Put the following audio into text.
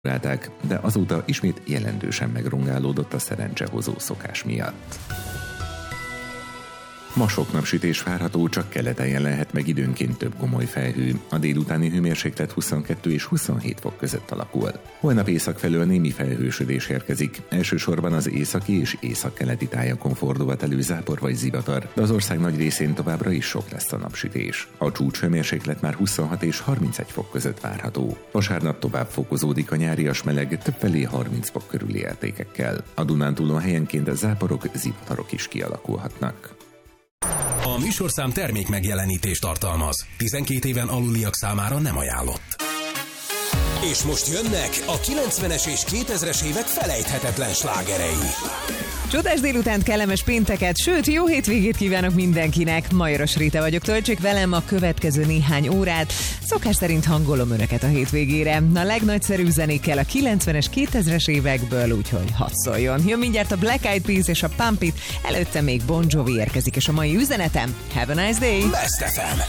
de azóta ismét jelentősen megrongálódott a szerencsehozó szokás miatt. Ma sok napsütés várható, csak keleten lehet meg időnként több gomoly felhő. A délutáni hőmérséklet 22 és 27 fok között alakul. Holnap észak felől némi felhősödés érkezik. Elsősorban az északi és északkeleti tájakon fordulhat elő zápor vagy zivatar, de az ország nagy részén továbbra is sok lesz a napsütés. A csúcshőmérséklet már 26 és 31 fok között várható. Vasárnap tovább fokozódik a nyárias meleg, többfelé 30 fok körüli értékekkel. A Dunántúlon helyenként záporok, zivatarok is kialakulhatnak. A műsorszám termék megjelenítést tartalmaz. 12 éven aluliak számára nem ajánlott. És most jönnek a 90-es és 2000-es évek felejthetetlen slágerei. Csodás délutánt, kellemes pénteket, sőt, jó hétvégét kívánok mindenkinek. Majoros Rita vagyok, töltsék velem a következő néhány órát. Szokás szerint hangolom önöket a hétvégére. A legnagyszerűbb zenékkel a 90-es, 2000-es évekből, úgyhogy hadd szóljon. Jön mindjárt a Black Eyed Peas és a Pump It, előtte még Bon Jovi érkezik, és a mai üzenetem: Have a nice day! Best FM.